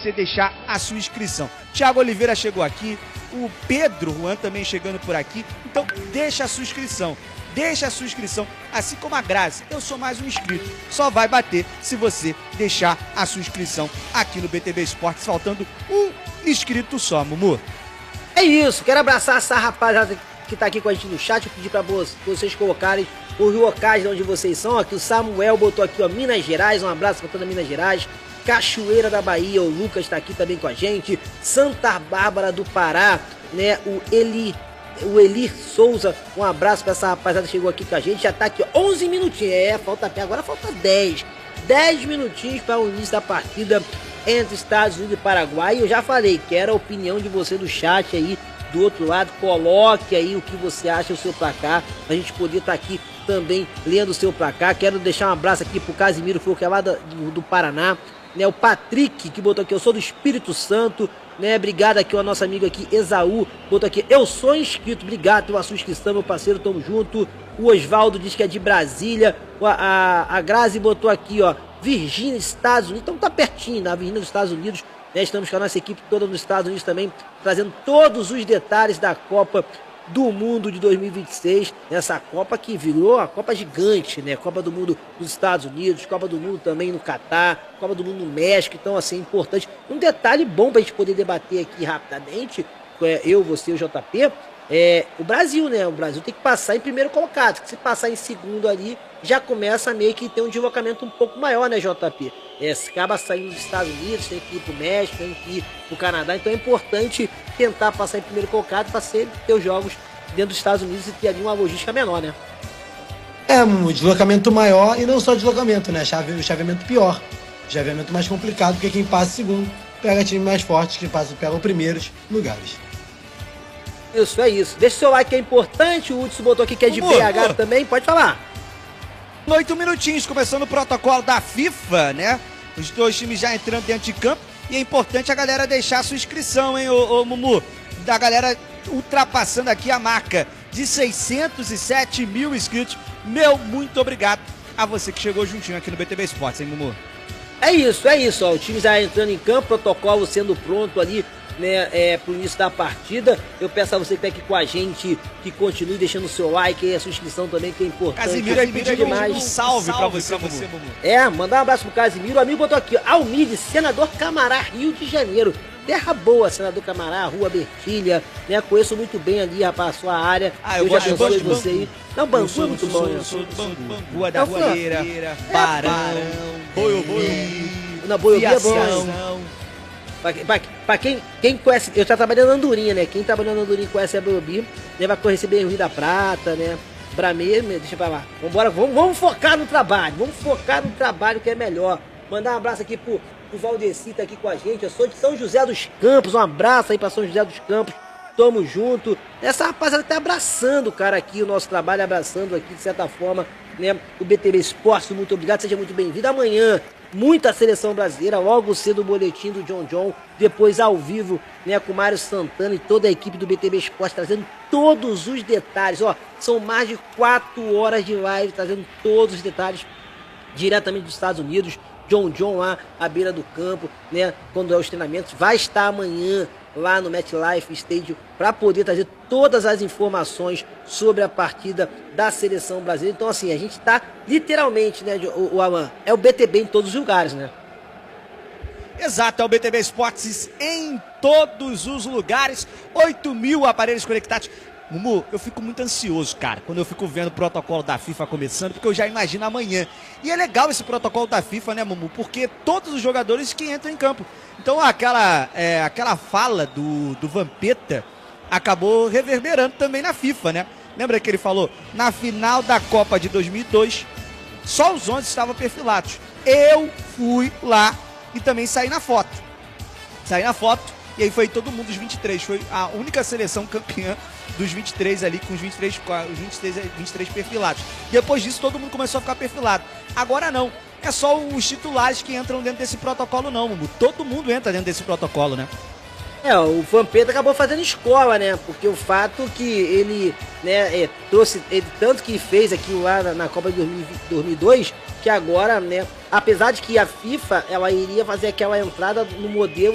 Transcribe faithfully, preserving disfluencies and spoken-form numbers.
você deixar a sua inscrição. Thiago Oliveira chegou aqui, o Pedro Juan também chegando por aqui, então deixa a sua inscrição. Deixa a sua inscrição, assim como a Grazi. Eu sou mais um inscrito. Só vai bater se você deixar a sua inscrição aqui no B T B Esportes, faltando um inscrito só, Mumu. É isso, quero abraçar essa rapaziada que tá aqui com a gente no chat. Eu pedi pra vocês colocarem os locais de onde vocês são. Aqui o Samuel botou aqui, ó, Minas Gerais. Um abraço pra toda Minas Gerais. Cachoeira da Bahia, o Lucas tá aqui também com a gente. Santa Bárbara do Pará, né? O Eli... O Eli Souza, um abraço pra essa rapaziada que chegou aqui com a gente. Já tá aqui, ó, onze minutinhos. É, falta até agora, falta dez. dez minutinhos para o início da partida entre Estados Unidos e Paraguai. Eu já falei, quero a opinião de você do chat aí, do outro lado. Coloque aí o que você acha do seu placar, pra gente poder estar tá aqui também lendo o seu placar. Quero deixar um abraço aqui pro Casimiro, foi o que é lá do, do Paraná. Né, o Patrick, que botou aqui, eu sou do Espírito Santo. Né, obrigado aqui, o nosso amigo aqui, Esaú, botou aqui, eu sou inscrito, obrigado pela sua inscrição, meu parceiro, tamo junto. O Osvaldo diz que é de Brasília. A, a, a Grazi botou aqui, ó, Virgínia, Estados Unidos, então tá pertinho, na Virgínia dos Estados Unidos, né, estamos com a nossa equipe toda nos Estados Unidos também, trazendo todos os detalhes da Copa do Mundo de dois mil e vinte e seis, essa Copa que virou a Copa gigante, né, Copa do Mundo dos Estados Unidos, Copa do Mundo também no Catar, Copa do Mundo no México, então assim, importante. Um detalhe bom pra gente poder debater aqui rapidamente, eu, você e o J P, é o Brasil, né, o Brasil tem que passar em primeiro colocado, que se passar em segundo ali, já começa a meio que ter um deslocamento um pouco maior, né, J P? É, se acaba saindo dos Estados Unidos, tem que ir pro México, tem que ir pro Canadá, então é importante tentar passar em primeiro colocado para sempre ter os jogos dentro dos Estados Unidos e ter ali uma logística menor, né? É, um deslocamento maior e não só deslocamento, né? Chave, o chaveamento pior. O chaveamento mais complicado, porque quem passa segundo pega time mais forte, quem passa pega os primeiros lugares. Isso, é isso. Deixa o seu like, que é importante. O Hudson botou aqui que é de B H também, pode falar. Oito minutinhos, começando o protocolo da FIFA, né? Os dois times já entrando dentro de campo. E é importante a galera deixar a sua inscrição, hein, ô, ô Mumu? Da galera ultrapassando aqui a marca de seiscentos e sete mil inscritos. Meu, muito obrigado a você que chegou juntinho aqui no B T B Esportes, hein, Mumu? É isso, é isso, ó. O time já entrando em campo, protocolo sendo pronto ali, né, é, pro início da partida. Eu peço a você que tá aqui com a gente que continue deixando o seu like e a sua inscrição também, que é importante. Casimiro aí pediu demais. Um salve, salve pra você, pra você, Mumu. É, mandar um abraço pro Casimiro. O amigo botou aqui, ó, Almide, Senador Camará, Rio de Janeiro. Terra boa, Senador Camará, Rua Bertilha, né? Conheço muito bem ali, rapaz, a sua área. Ah, eu, eu já pensei em você aí. Não, Bangu é muito bom, né? Sou do Bangu. Rua da Roeira, Barão, Boiobi. Não, Boiobi é bom. Pra, pra, pra quem, quem conhece, eu já trabalhei na Andorinha, né? Quem trabalhou na Andorinha conhece a Boiobi, né? Vai receber o Rio da Prata, né? Bramê, deixa pra lá. Vambora, vamos, vamos focar no trabalho, vamos focar no trabalho que é melhor. Mandar um abraço aqui pro O Valdeci tá aqui com a gente. Eu sou de São José dos Campos. Um abraço aí pra São José dos Campos. Tamo junto. Essa rapaziada tá abraçando, cara, aqui o nosso trabalho, abraçando aqui, de certa forma, né? O B T B Esportes, muito obrigado, seja muito bem-vindo. Amanhã, muita seleção brasileira, logo cedo o boletim do John John, depois ao vivo, né, com o Mário Santana e toda a equipe do B T B Esportes, trazendo todos os detalhes. Ó, são mais de quatro horas de live, trazendo todos os detalhes diretamente dos Estados Unidos. John John lá à beira do campo, né, quando é os treinamentos, vai estar amanhã lá no MetLife Stadium para poder trazer todas as informações sobre a partida da seleção brasileira. Então assim, a gente está literalmente, né, o, o Alan, é o B T B em todos os lugares, né? Exato, é o B T B Esportes em todos os lugares, oito mil aparelhos conectados. Mumu, eu fico muito ansioso, cara, quando eu fico vendo o protocolo da FIFA começando, porque eu já imagino amanhã. E é legal esse protocolo da FIFA, né, Mumu? Porque todos os jogadores que entram em campo. Então aquela, é, aquela fala do, do Vampeta acabou reverberando também na FIFA, né? Lembra que ele falou, na final da Copa de dois mil e dois, só os onze estavam perfilados. Eu fui lá e também saí na foto. Saí na foto e aí foi todo mundo dos vinte e três. Foi a única seleção campeã dos vinte e três ali, com os vinte e três, os vinte e três, vinte e três perfilados. Depois disso, todo mundo começou a ficar perfilado. Agora não. É só os titulares que entram dentro desse protocolo, não, Mumu. Todo mundo entra dentro desse protocolo, né? É, o Vampeta acabou fazendo escola, né? Porque o fato que ele, né, é, trouxe, ele tanto que fez aquilo lá na, na Copa de dois mil e dois, que agora, né, apesar de que a FIFA, ela iria fazer aquela entrada no modelo